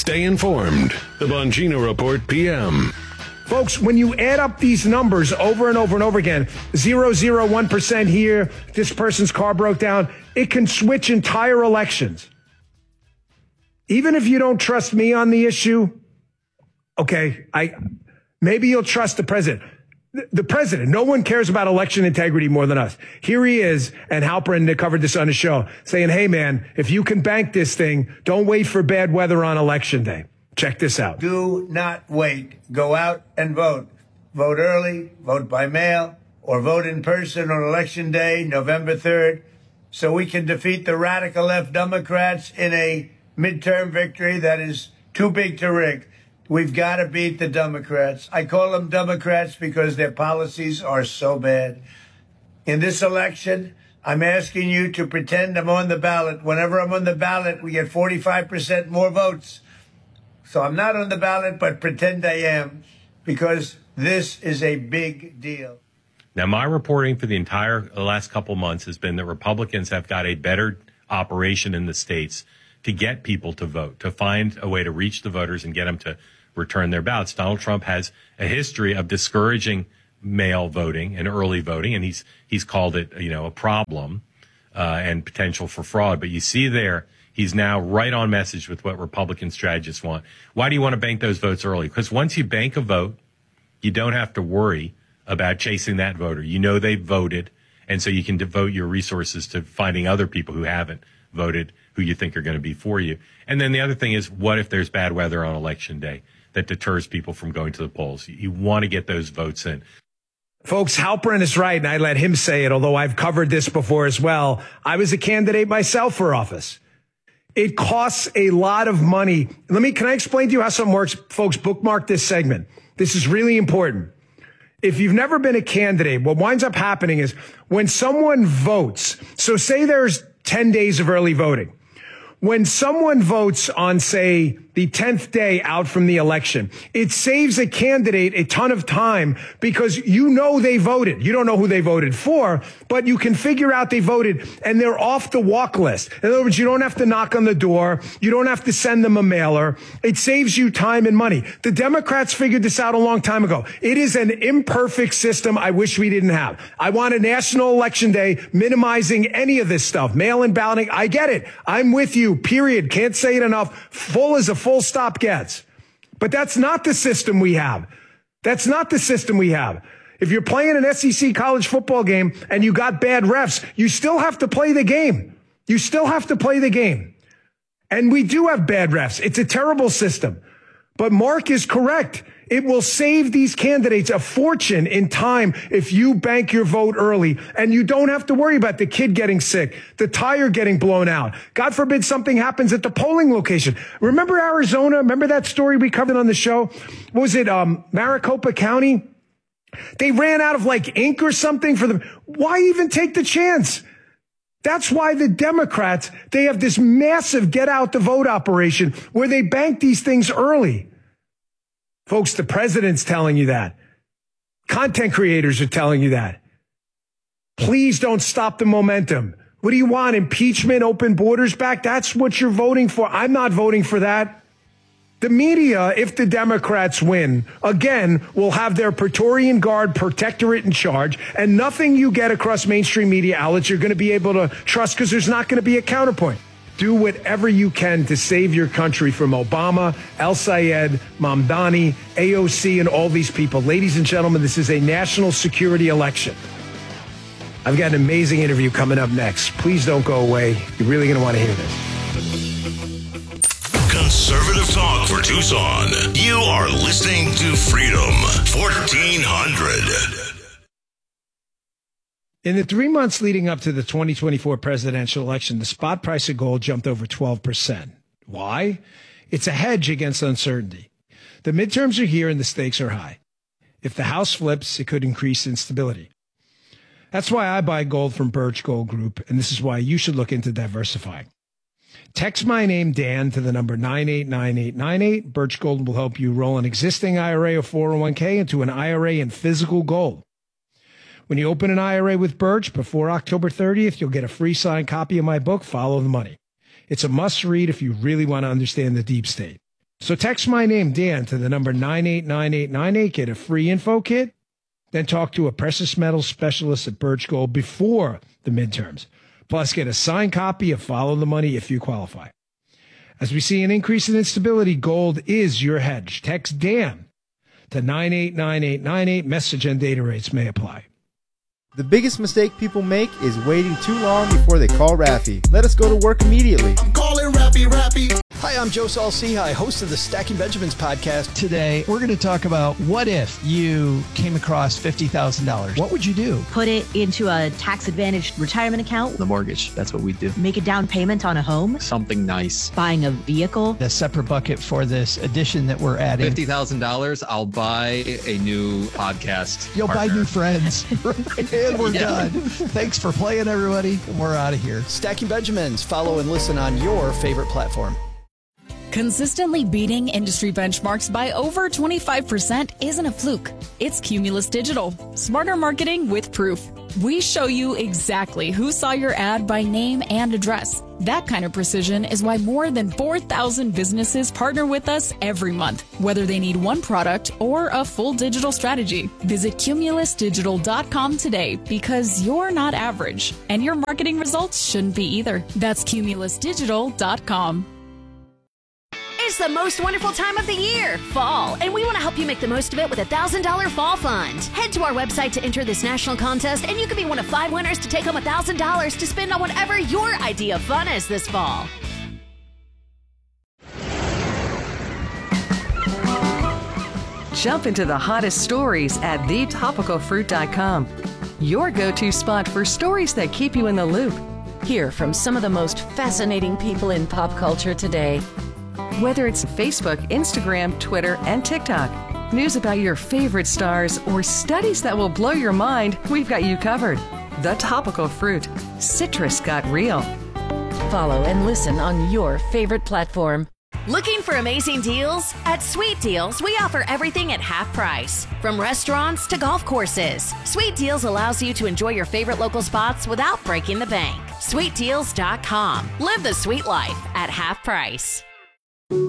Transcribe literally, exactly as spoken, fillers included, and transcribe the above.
Stay informed. The Bongino Report P M. Folks, when you add up these numbers over and over and over again, zero, zero, one percent here, this person's car broke down, it can switch entire elections. Even if you don't trust me on the issue, okay, I maybe you'll trust the president. The president, no one cares about election integrity more than us. Here he is, and Halperin covered this on his show, saying, hey, man, if you can bank this thing, don't wait for bad weather on election day. Check this out. Do not wait. Go out and vote. Vote early, vote by mail, or vote in person on election day, November third, so we can defeat the radical left Democrats in a midterm victory that is too big to rig. We've got to beat the Democrats. I call them Democrats because their policies are so bad. In this election, I'm asking you to pretend I'm on the ballot. Whenever I'm on the ballot, we get forty-five percent more votes. So I'm not on the ballot, but pretend I am, because this is a big deal. Now, my reporting for the entire the last couple months has been that Republicans have got a better operation in the states to get people to vote, to find a way to reach the voters and get them to return their ballots. Donald Trump has a history of discouraging mail voting and early voting, and he's he's called it, you know, a problem uh, and potential for fraud. But you see there, he's now right on message with what Republican strategists want. Why do you want to bank those votes early? Because once you bank a vote, you don't have to worry about chasing that voter. You know they've voted, and so you can devote your resources to finding other people who haven't voted who you think are going to be for you. And then the other thing is, what if there's bad weather on election day that deters people from going to the polls? You want to get those votes in. Folks, Halperin is right, and I let him say it, although I've covered this before as well. I was a candidate myself for office. It costs a lot of money. Let me, can I explain to you how something works? Folks, bookmark this segment. This is really important. If you've never been a candidate, what winds up happening is when someone votes, so say there's ten days of early voting. When someone votes on, say, the tenth day out from the election, it saves a candidate a ton of time because you know they voted. You don't know who they voted for, but you can figure out they voted and they're off the walk list. In other words, you don't have to knock on the door. You don't have to send them a mailer. It saves you time and money. The Democrats figured this out a long time ago. It is an imperfect system I wish we didn't have. I want a national election day minimizing any of this stuff. Mail-in balloting, I get it. I'm with you, period. Can't say it enough. Full as a full stop gets. But that's not the system we have. That's not the system we have. If you're playing an S E C college football game and you got bad refs, you still have to play the game. You still have to play the game. And we do have bad refs. It's a terrible system. But Mark is correct. It will save these candidates a fortune in time if you bank your vote early and you don't have to worry about the kid getting sick, the tire getting blown out. God forbid something happens at the polling location. Remember Arizona? Remember that story we covered on the show? What was it, um, Maricopa County? They ran out of like ink or something for them. Why even take the chance? That's why the Democrats, they have this massive get out the vote operation where they bank these things early. Folks, the president's telling you that. Content creators are telling you that. Please don't stop the momentum. What do you want? Impeachment, open borders back? That's what you're voting for. I'm not voting for that. The media, if the Democrats win, again, will have their Praetorian Guard protectorate in charge, and nothing you get across mainstream media outlets you're going to be able to trust because there's not going to be a counterpoint. Do whatever you can to save your country from Obama, El Sayed, Mamdani, A O C, and all these people. Ladies and gentlemen, this is a national security election. I've got an amazing interview coming up next. Please don't go away. You're really going to want to hear this. Conservative talk for Tucson. You are listening to Freedom fourteen hundred. In the three months leading up to the twenty twenty-four presidential election, the spot price of gold jumped over twelve percent. Why? It's a hedge against uncertainty. The midterms are here and the stakes are high. If the House flips, it could increase instability. That's why I buy gold from Birch Gold Group, and this is why you should look into diversifying. Text my name, Dan, to the number nine eight nine eight nine eight. Birch Gold will help you roll an existing I R A or four oh one k into an I R A in physical gold. When you open an I R A with Birch before October thirtieth, you'll get a free signed copy of my book, Follow the Money. It's a must-read if you really want to understand the deep state. So text my name, Dan, to the number nine eight nine eight nine eight, get a free info kit, then talk to a precious metals specialist at Birch Gold before the midterms. Plus, get a signed copy of Follow the Money if you qualify. As we see an increase in instability, gold is your hedge. Text Dan to nine eight nine eight nine eight. Message and data rates may apply. The biggest mistake people make is waiting too long before they call Raffy. Let us go to work immediately. I'm calling Raffy, Raffy. Hi, I'm Joe Saul-Sehy, host of the Stacking Benjamins podcast. Today, we're going to talk about what if you came across fifty thousand dollars. What would you do? Put it into a tax-advantaged retirement account. The mortgage, that's what we do. Make a down payment on a home. Something nice. Buying a vehicle. A separate bucket for this addition that we're adding. fifty thousand dollars, I'll buy a new podcast You'll partner. buy new friends. And we're yeah. done. Thanks for playing, everybody. We're out of here. Stacking Benjamins. Follow and listen on your favorite platform. Consistently beating industry benchmarks by over twenty-five percent isn't a fluke. It's Cumulus Digital. Smarter marketing with proof. We show you exactly who saw your ad by name and address. That kind of precision is why more than four thousand businesses partner with us every month, whether they need one product or a full digital strategy. Visit cumulus digital dot com today because you're not average, and your marketing results shouldn't be either. That's cumulus digital dot com. It's the most wonderful time of the year, fall, and we want to help you make the most of it with a one thousand dollars Fall Fund. Head to our website to enter this national contest, and you could be one of five winners to take home one thousand dollars to spend on whatever your idea of fun is this fall. Jump into the hottest stories at the topical fruit dot com. Your go-to spot for stories that keep you in the loop. Hear from some of the most fascinating people in pop culture today. Whether it's Facebook, Instagram, Twitter, and TikTok, news about your favorite stars, or studies that will blow your mind, we've got you covered. The Topical Fruit. Citrus got real. Follow and listen on your favorite platform. Looking for amazing deals? At Sweet Deals, we offer everything at half price. From restaurants to golf courses, Sweet Deals allows you to enjoy your favorite local spots without breaking the bank. sweet deals dot com. Live the sweet life at half price.